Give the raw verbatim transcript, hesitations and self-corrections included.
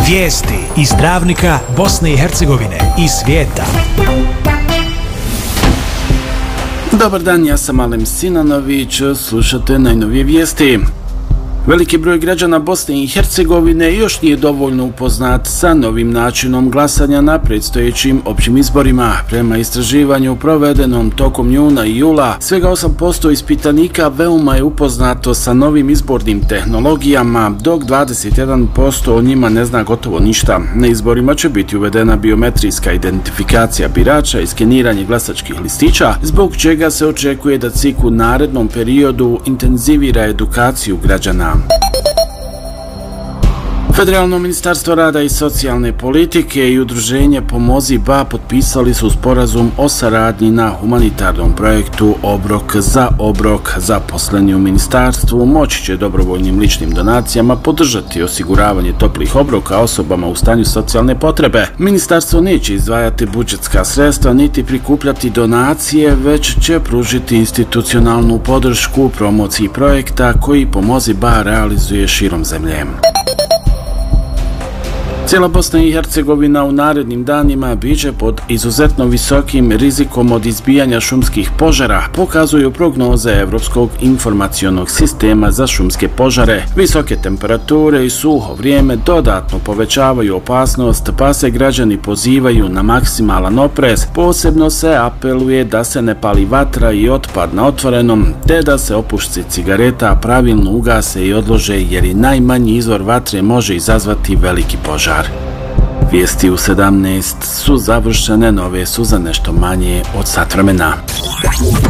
Vijesti iz Travnika, Bosne i Hercegovine i svijeta. Dobar dan, ja sam Alem Sinanović, slušate najnovije vijesti. Veliki broj građana Bosne i Hercegovine još nije dovoljno upoznat sa novim načinom glasanja na predstojećim općim izborima. Prema istraživanju provedenom tokom juna i jula, svega osam posto ispitanika veoma je upoznato sa novim izbornim tehnologijama, dok dvadeset jedan posto o njima ne zna gotovo ništa. Na izborima će biti uvedena biometrijska identifikacija birača i skeniranje glasačkih listića, zbog čega se očekuje da C I K u narednom periodu intenzivira edukaciju građana. Federalno ministarstvo rada i socijalne politike i udruženje Pomozi B A potpisali su sporazum o saradnji na humanitarnom projektu Obrok za obrok. Zaposleni u ministarstvu moći će dobrovoljnim ličnim donacijama podržati osiguravanje toplih obroka osobama u stanju socijalne potrebe. Ministarstvo neće izdvajati budžetska sredstva niti prikupljati donacije, već će pružiti institucionalnu podršku promociji projekta koji Pomozi B A realizuje širom zemlje. Cijela Bosna i Hercegovina u narednim danima biće pod izuzetno visokim rizikom od izbijanja šumskih požara, pokazuju prognoze Europskog informacionog sistema za šumske požare. Visoke temperature i suho vrijeme dodatno povećavaju opasnost, pa se građani pozivaju na maksimalan oprez. Posebno se apeluje da se ne pali vatra i otpad na otvorenom, te da se opušci cigareta pravilno ugase i odlože, jer i najmanji izvor vatre može izazvati veliki požar. Vijesti u sedamnaest su završene, nove su za nešto manje od sat vremena.